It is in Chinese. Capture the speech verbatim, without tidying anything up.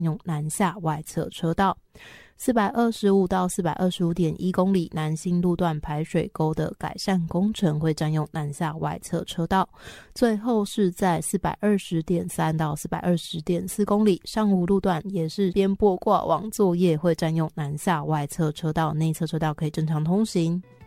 用南下外侧车道。四百二十五到四百二十五点一公里南新路段排水沟的改善工程会占用南下外侧车道。最后是在四百二十点三到四百二十点四公里上湖路段也是边坡挂网作业，会占用南下外侧车道，内侧车道可以正常通行。